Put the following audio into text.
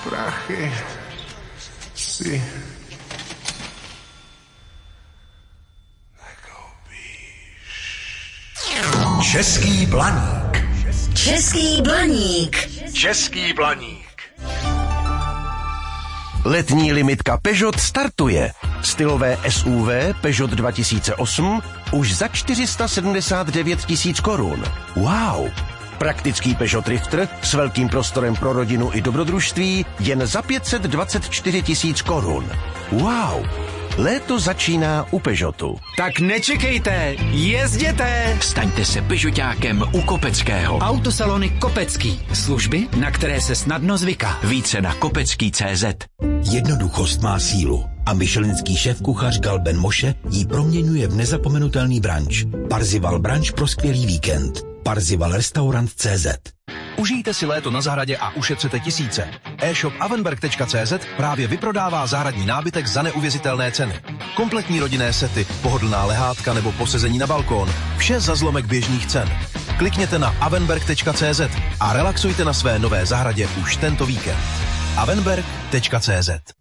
prachy si Český Blaník. Český Blaník. Český Blaník. Letní limitka Peugeot startuje. Stylové SUV Peugeot 2008 už za 479 000 korun. Wow! Praktický Peugeot Drifter s velkým prostorem pro rodinu i dobrodružství jen za 524 000 korun. Wow! Léto začíná u Peugeotu. Tak nečekejte, jezděte! Staňte se Peugeotákem u Kopeckého. Autosalony Kopecký. Služby, na které se snadno zvyká. Více na kopecký.cz. Jednoduchost má sílu a michelinský šéfkuchař Galben Moshe ji proměňuje v nezapomenutelný brunch. Parzival brunch pro skvělý víkend. Parzivalrestaurant.cz. Užijte si léto na zahradě a ušetřete tisíce. E-shop avenberg.cz právě vyprodává zahradní nábytek za neuvěřitelné ceny. Kompletní rodinné sety, pohodlná lehátka nebo posezení na balkón. Vše za zlomek běžných cen. Klikněte na avenberg.cz a relaxujte na své nové zahradě už tento víkend. avenberg.cz